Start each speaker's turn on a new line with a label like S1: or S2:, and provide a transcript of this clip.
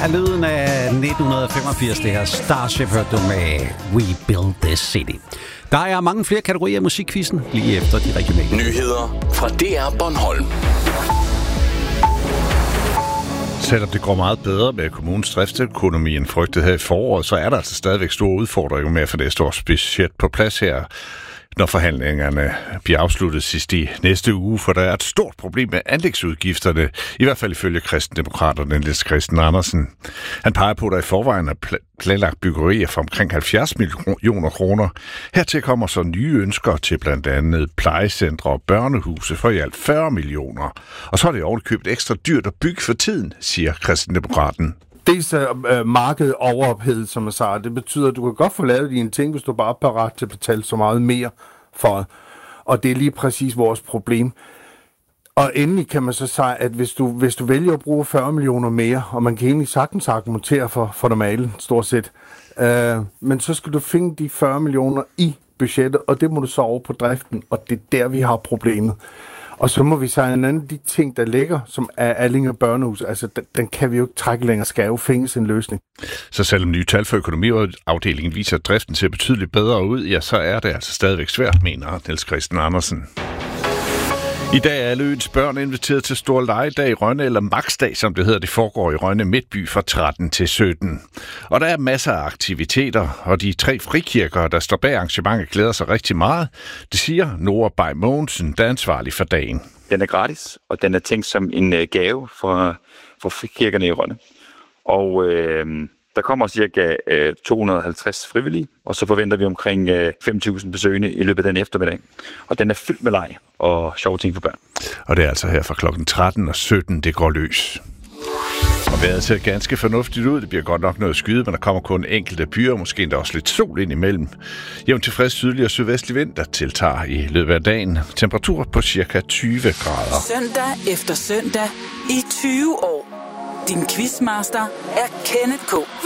S1: er lyden af 1985, det her Starship hørte du med We Build This City. Der er mange flere kategorier af musikquizzen lige efter de regionale
S2: nyheder fra DR Bornholm.
S3: Selvom det går meget bedre med kommunens driftsøkonomi end frygtet her i foråret, så er der altså stadigvæk store udfordringer med at få næste års budget på plads her, når forhandlingerne bliver afsluttet sidst i næste uge, for der er et stort problem med anlægsudgifterne, i hvert fald ifølge kristendemokraterne Niels Christian Andersen. Han peger på, at der i forvejen er planlagt byggerier for omkring 70 millioner kroner. Hertil kommer så nye ønsker til blandt andet plejecentre og børnehuse for i alt 40 millioner. Og så er det ovenikøbet ekstra dyrt at bygge for tiden, siger kristendemokraten.
S4: Dels er markedet overophedet, som jeg sagde. Det betyder, at du kan godt få lavet dine ting, hvis du bare er parat til at betale så meget mere for det. Og det er lige præcis vores problem. Og endelig kan man så sige, at hvis du vælger at bruge 40 millioner mere, og man kan egentlig sagtens argumentere for normalen, stort set, men så skal du finde de 40 millioner i budgettet, og det må du så over på driften, og det er der, vi har problemet. Og så må vi sige, en anden af de ting, der ligger, som er Allinge Børnehus, altså den kan vi jo ikke trække længere, skal jo findes en løsning.
S3: Så selvom nye tal for økonomiafdelingen viser, at driften ser betydeligt bedre ud, ja, så er det altså stadigvæk svært, mener Niels Christian Andersen. I dag er alle øens børn inviteret til stor legedag i Rønne, eller Maksdag, som det hedder. Det foregår i Rønne Midtby fra 13 til 17. Og der er masser af aktiviteter, og de 3 frikirker, der står bag arrangementet, glæder sig rigtig meget. Det siger Nora Bay Mogensen, der er ansvarlig for dagen.
S5: Den er gratis, og den er tænkt som en gave for frikirkerne i Rønne. Og der kommer cirka 250 frivillige, og så forventer vi omkring 5.000 besøgende i løbet af den eftermiddag. Og den er fyldt med leg og sjove ting for børn.
S3: Og det er altså her fra klokken 13 og 17, det går løs. Og vejret ser ganske fornuftigt ud. Det bliver godt nok noget skyde, men der kommer kun enkelte byer, måske endda også lidt sol ind imellem. Jævnt tilfreds sydlig og sydvestlig vind, der tiltager i løbet af dagen. Temperatur på cirka 20 grader.
S6: Søndag efter søndag i 20 år. Din quizmaster er Kenneth K.